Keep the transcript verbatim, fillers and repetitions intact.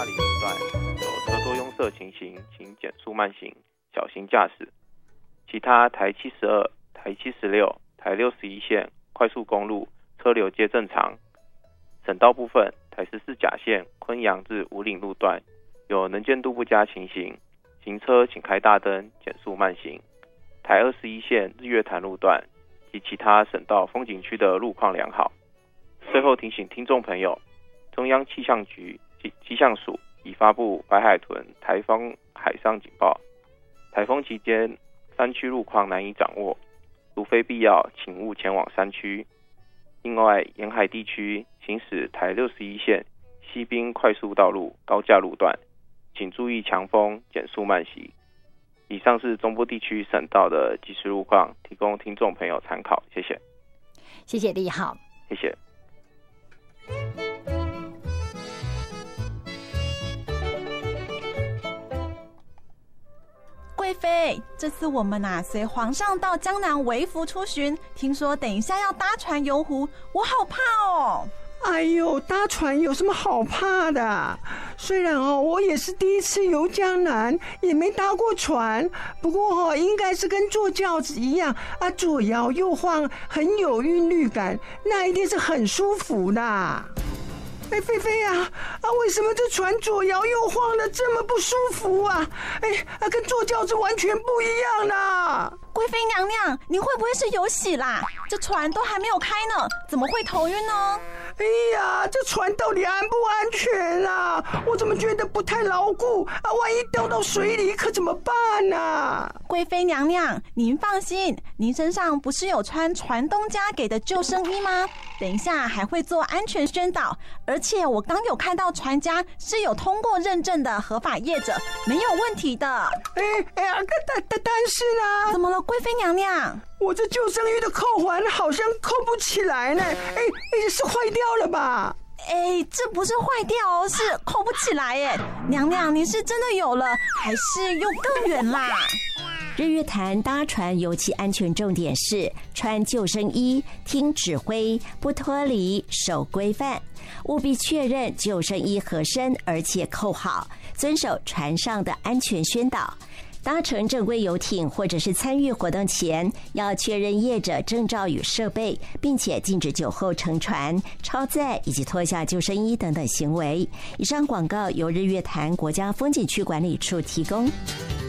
里路段有车多拥塞情形，请减速慢行，小心驾驶。其他台七十二、台七十六、台六十一线快速公路车流皆正常。省道部分，台十四甲线昆阳至武岭路段有能见度不佳情形，行车请开大灯，减速慢行。台二十一线日月潭路段及其他省道风景区的路况良好。最后提醒听众朋友，中央气象局及气象署已发布白海豚台风海上警报，台风期间山区路况难以掌握，如非必要，请勿前往山区。另外，沿海地区行驶台六十一线西滨快速道路高架路段，请注意强风，减速慢行。以上是中部地区省道的即时路况，提供听众朋友参考。谢谢。 谢谢立浩。 谢谢。 贵妃，这次我们啊随皇上到江南微服出巡，听说等一下要搭船游湖，我好怕哦。 哎呦，搭船有什么好怕的？虽然哦，我也是第一次游江南，也没搭过船，不过哦，应该是跟坐轿子一样啊，左摇右晃，很有韵律感，那一定是很舒服的。哎，菲菲啊，啊，为什么这船左摇右晃的这么不舒服啊？哎，啊，跟坐轿子完全不一样啦！ 贵妃娘娘，你会不会是有喜啦？这船都还没有开呢，怎么会头晕呢？ 哎呀，这船到底安不安全啊？我怎么觉得不太牢固啊？万一掉到水里可怎么办啊？ 贵妃娘娘，您放心，您身上不是有穿船东家给的救生衣吗？等一下还会做安全宣导，而且我刚有看到船家是有通过认证的合法业者，没有问题的。 哎哎呀，但但但是呢？ 怎么了，贵妃娘娘？ 我这救生衣的扣环好像扣不起来呢，哎哎，是坏掉了吧？ 哎，这不是坏掉哦，是扣不起来耶。娘娘，你是真的有了，还是又更远啦？ 日月潭搭船尤其安全重点是穿救生衣、听指挥、不脱离、守规范，务必确认救生衣合身而且扣好，遵守船上的安全宣导。搭乘正规游艇或者是参与活动前，要确认业者证照与设备，并且禁止酒后乘船、超载以及脱下救生衣等等行为。以上广告由日月潭国家风景区管理处提供。